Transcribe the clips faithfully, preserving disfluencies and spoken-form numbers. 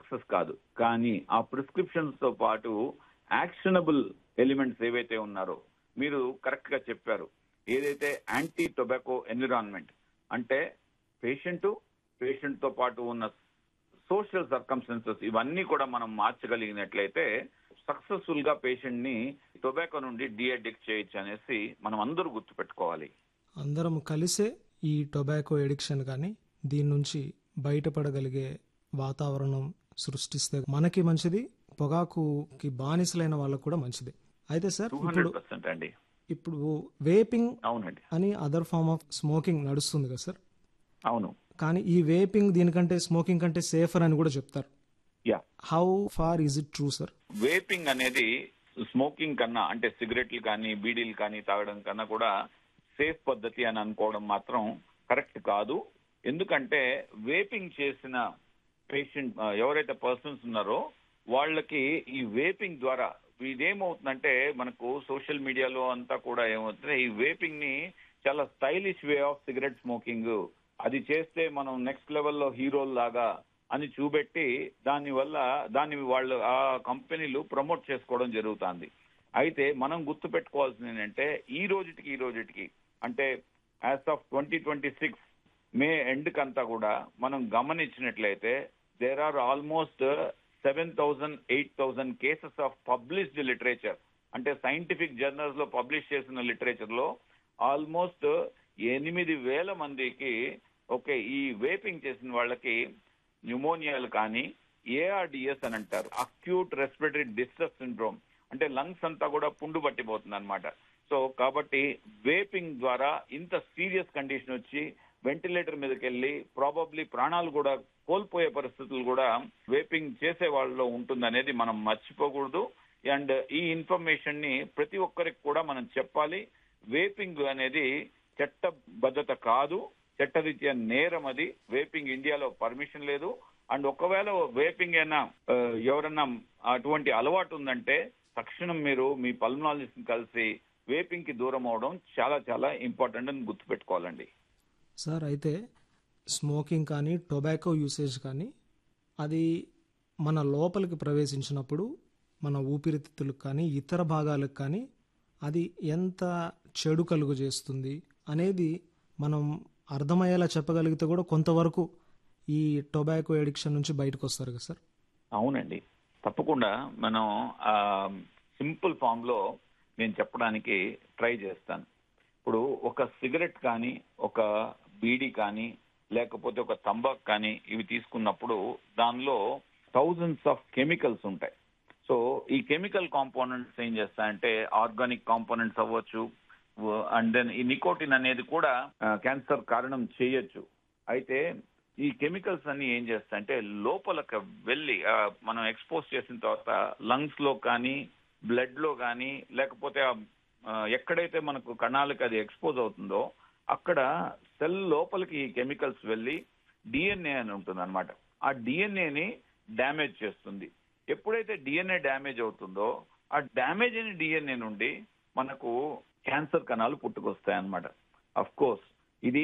Success కాదు. కానీ ఆ ప్రిస్క్రిప్షన్స్ తో పాటు యాక్షనబుల్ ఎలిమెంట్స్ ఏవైతే ఉన్నారో మీరు కరెక్ట్ గా చెప్పారు. ఏదైతే యాంటీ టొబాకో ఎన్విరాన్మెంట్ అంటే పేషెంట్ పేషెంట్ తో పాటు ఉన్న సోషల్ సర్కమ్స్టెన్సెస్ ఇవన్నీ కూడా మనం మార్చగలిగినట్లయితే సక్సెస్ఫుల్ గా పేషెంట్ ని టొబాకో నుండి డీఅడిక్ట్ చేయొచ్చు అనేసి మనం అందరూ గుర్తుపెట్టుకోవాలి. అందరం కలిసే ఈ టొబాకో ఎడిక్షన్ కానీ దీని నుంచి బయటపడగలిగే వాతావరణం సృష్టిస్తే మనకి మంచిది, పొగాకుకి బానిసలైన వాళ్ళకు కూడా మంచిది. అయితే సార్ ఇప్పుడు అండి ఇప్పుడు వేపింగ్ అవునండి అని అదర్ ఫార్మ్ ఆఫ్ స్మోకింగ్ నడుస్తుంది కదా సార్. అవును. కానీ ఈ వేపింగ్ దీనికంటే స్మోకింగ్ కంటే సేఫర్ అని కూడా చెప్తారు. Yeah how far is it true sir? Vaping అనేది స్మోకింగ్ కన్నా అంటే సిగరెట్లు కానీ బీడీలు కానీ తాగడం కన్నా కూడా సేఫ్ పద్ధతి అని అనుకోవడం మాత్రం కరెక్ట్ కాదు. ఎందుకంటే వేపింగ్ చేసిన పేషెంట్ ఎవరైతే పర్సన్స్ ఉన్నారో వాళ్ళకి ఈ వేపింగ్ ద్వారా ఇదేమవుతుందంటే మనకు సోషల్ మీడియాలో అంతా కూడా ఏమవుతుంది, ఈ వేపింగ్ ని చాలా stylish way of cigarette smoking, అది చేస్తే మనం నెక్స్ట్ లెవెల్లో హీరోల్ లాగా అని చూపెట్టి దాని వల్ల దాన్ని వాళ్ళు ఆ కంపెనీలు ప్రమోట్ చేసుకోవడం జరుగుతుంది. అయితే మనం గుర్తు పెట్టుకోవాల్సింది ఏంటంటే ఈ రోజుటికి ఈ రోజుటికి అంటే as of twenty twenty six May end కంతా కూడా మనం గమనించినట్లయితే there are almost seven thousand eight thousand cases of published literature అంటే సైంటిఫిక్ జర్నల్స్ లో పబ్లిష్ చేసిన లిటరేచర్ లో ఆల్మోస్ట్ ఎనిమిది వేల మందికి ఓకే ఈ వేపింగ్ చేసిన వాళ్ళకి న్యూమోనియాలు కానీ ఏఆర్డిఎస్ అని అంటారు, అక్యూట్ రెస్పిరేటరీ డిస్ట్రెస్ సిండ్రోమ్ అంటే లంగ్స్ అంతా కూడా పుండు పట్టిపోతుంది అనమాట. సో కాబట్టి వేపింగ్ ద్వారా ఇంత సీరియస్ కండిషన్ వచ్చి వెంటిలేటర్ మీదకి వెళ్ళి ప్రాబబ్లీ ప్రాణాలు కూడా కోల్పోయే పరిస్థితులు కూడా వేపింగ్ చేసే వాళ్ళలో ఉంటుంది అనేది మనం మర్చిపోకూడదు. అండ్ ఈ ఇన్ఫర్మేషన్ ని ప్రతి ఒక్కరికి కూడా మనం చెప్పాలి. వేపింగ్ అనేది చట్టబద్ధత కాదు, చట్టరీత్యా నేరం. అది వేపింగ్ ఇండియాలో పర్మిషన్ లేదు. అండ్ ఒకవేళ వేపింగ్ అయినా ఎవరన్నా అటువంటి అలవాటు ఉందంటే తక్షణం మీరు మీ పల్మనాలజిస్ట్ ని కలిసి వేపింగ్ కి దూరం అవడం చాలా చాలా ఇంపార్టెంట్ అని గుర్తుపెట్టుకోవాలండి. సార్ అయితే స్మోకింగ్ కానీ టొబాకో యూసేజ్ కానీ అది మన లోపలికి ప్రవేశించినప్పుడు మన ఊపిరితిత్తులకు కానీ ఇతర భాగాలకు కానీ అది ఎంత చెడు కలుగు చేస్తుంది అనేది మనం అర్థమయ్యేలా చెప్పగలిగితే కూడా కొంతవరకు ఈ టొబాకో ఎడిక్షన్ నుంచి బయటకు వస్తారు కదా సార్? అవునండి, తప్పకుండా మనం ఆ సింపుల్ ఫామ్ లో నేను చెప్పడానికి ట్రై చేస్తాను. ఇప్పుడు ఒక సిగరెట్ కానీ ఒక బీడీ కానీ లేకపోతే ఒక తంబాకు కానీ ఇవి తీసుకున్నప్పుడు దానిలో థౌజండ్స్ ఆఫ్ కెమికల్స్ ఉంటాయి. సో ఈ కెమికల్ కాంపోనెంట్స్ ఏం చేస్తాయంటే ఆర్గానిక్ కాంపోనెంట్స్ అవ్వచ్చు, అండ్ దెన్ ఈ నికోటిన్ అనేది కూడా క్యాన్సర్ కారణం చేయొచ్చు. అయితే ఈ కెమికల్స్ అన్ని ఏం చేస్తాయంటే లోపలికి వెళ్ళి మనం ఎక్స్పోజ్ చేసిన తర్వాత లంగ్స్ లో కానీ బ్లడ్ లో కానీ లేకపోతే ఎక్కడైతే మనకు కణాలకు అది ఎక్స్పోజ్ అవుతుందో అక్కడ సెల్ లోపలికి ఈ కెమికల్స్ వెళ్ళి డిఎన్ఏ అని ఉంటుంది అనమాట. ఆ డిఎన్ఏని డ్యామేజ్ చేస్తుంది. ఎప్పుడైతే డిఎన్ఏ డ్యామేజ్ అవుతుందో ఆ డ్యామేజ్ అయిన డిఎన్ఏ నుండి మనకు క్యాన్సర్ కణాలు పుట్టుకొస్తాయి అన్నమాట. అఫ్ కోర్స్ ఇది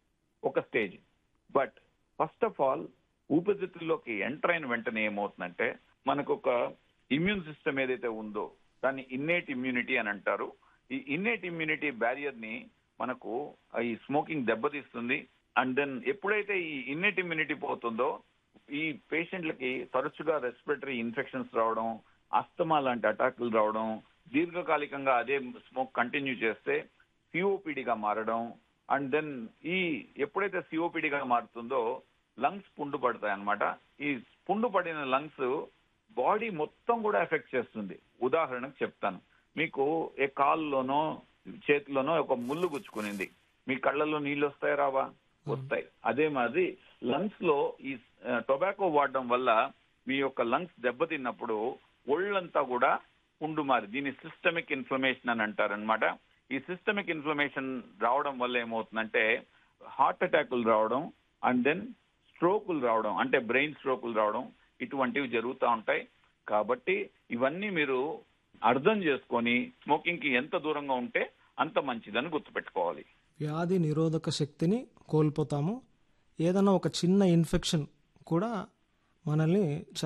ఒక stage. But first of all ఊపిరితిత్తుల్లోకి enter అయిన వెంటనే ఏమవుతుందంటే మనకు ఒక ఇమ్యూన్ సిస్టమ్ ఏదైతే ఉందో దాన్ని ఇన్నేట్ ఇమ్యూనిటీ అని అంటారు. ఈ ఇన్నేట్ ఇమ్యూనిటీ బ్యారియర్ ని మనకు ఈ స్మోకింగ్ దెబ్బతీస్తుంది. అండ్ దెన్ ఎప్పుడైతే ఈ ఇన్నేట్ ఇమ్యూనిటీ పోతుందో ఈ పేషెంట్లకి తరచుగా రెస్పిరేటరీ ఇన్ఫెక్షన్స్ రావడం, అస్తమా లాంటి అటాకులు రావడం, దీర్ఘకాలికంగా అదే స్మోక్ కంటిన్యూ చేస్తే సిఓపిడిగా మారడం. అండ్ దెన్ ఈ ఎప్పుడైతే సిఓపిడిగా మారుతుందో లంగ్స్ పుండు పడతాయి అన్నమాట. ఈ పుండు పడిన లంగ్స్ బాడీ మొత్తం కూడా ఎఫెక్ట్ చేస్తుంది. ఉదాహరణకు చెప్తాను మీకు, ఏ కాల్లోనో చేతిలోనో ఒక ముళ్ళు గుచ్చుకునింది, మీ కళ్ళల్లో నీళ్ళు వస్తాయి రావా? వస్తాయి. అదే మాదిరి లంగ్స్ లో ఈ టొబాకో వాడడం వల్ల మీ యొక్క లంగ్స్ దెబ్బతిన్నప్పుడు ఒళ్ళంతా కూడా పుండు మారి దీన్ని సిస్టమిక్ ఇన్ఫ్లమేషన్ అని అంటారనమాట. ఈ సిస్టమిక్ ఇన్ఫ్లమేషన్ రావడం వల్ల ఏమవుతుందంటే హార్ట్ అటాకులు రావడం, అండ్ దెన్ స్ట్రోకులు రావడం, అంటే బ్రెయిన్ స్ట్రోకులు రావడం, ఇటువంటివి జరుగుతూ ఉంటాయి. కాబట్టి ఇవన్నీ మీరు అర్థం చేసుకొని స్మోకింగ్ కి ఎంత దూరంగా ఉంటే అంత మంచిదని గుర్తుపెట్టుకోవాలి. వ్యాధి నిరోధక శక్తిని కోల్పోతాము. ఏదైనా ఒక చిన్న ఇన్ఫెక్షన్ కూడా మనల్ని